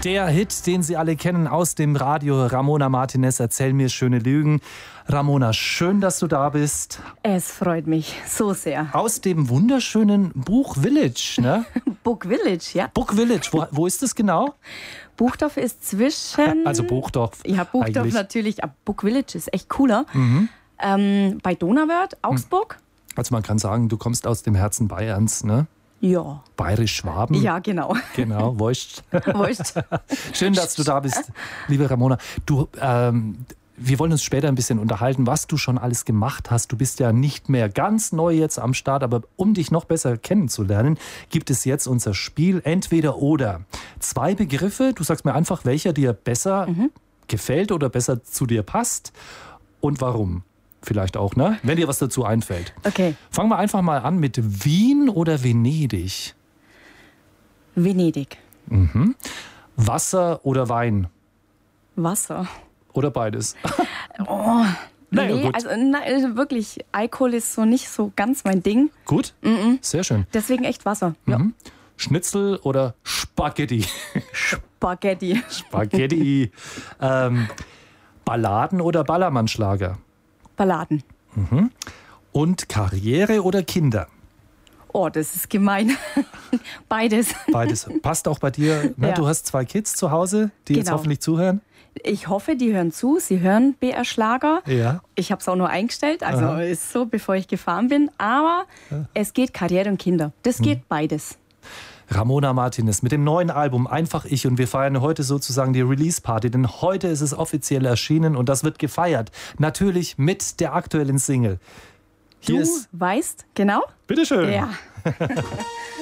Der Hit, den Sie alle kennen aus dem Radio, Ramona Martinez, Erzähl mir schöne Lügen. Ramona, schön, dass du da bist. Es freut mich so sehr. Aus dem wunderschönen Buch Village, ne? Book Village, ja. Book Village, wo ist das genau? Buchdorf ist zwischen... Also Buchdorf. Ja, Buchdorf eigentlich. Natürlich, aber Book Village ist echt cooler. Bei Donauwörth, Augsburg. Also man kann sagen, du kommst aus dem Herzen Bayerns, ne? Ja. Bayerisch-Schwaben. Ja, genau. Genau, wurscht. Wurscht. Schön, dass du da bist, liebe Ramona. Du, wir wollen uns später ein bisschen unterhalten, was du schon alles gemacht hast. Du bist ja nicht mehr ganz neu jetzt am Start, aber um dich noch besser kennenzulernen, gibt es jetzt unser Spiel Entweder oder. 2 Begriffe, du sagst mir einfach, welcher dir besser gefällt oder besser zu dir passt und warum. Vielleicht auch, ne? Wenn dir was dazu einfällt. Okay. Fangen wir einfach mal an mit Wien oder Venedig? Venedig. Wasser oder Wein? Wasser. Oder beides? Oh, Naja, nee, gut. also wirklich, Alkohol ist so nicht so ganz mein Ding. Gut? Sehr schön. Deswegen echt Wasser. Ja. Schnitzel oder Spaghetti? Spaghetti. Spaghetti. Balladen oder Ballermannschlager? Balladen. Und Karriere oder Kinder? Oh, das ist gemein. Beides. Beides. Passt auch bei dir. Ne? Ja. Du hast 2 Kids zu Hause, die jetzt Genau. hoffentlich zuhören. Ich hoffe, die hören zu. Sie hören BR Schlager. Ja. Ich habe es auch nur eingestellt, also ist so, bevor ich gefahren bin. Aber es geht Karriere und Kinder. Das geht beides. Ramona Martinez mit dem neuen Album Einfach ich, und wir feiern heute sozusagen die Release-Party, denn heute ist es offiziell erschienen und das wird gefeiert. Natürlich mit der aktuellen Single. Hier Du ist, weißt, genau? bitteschön. Ja.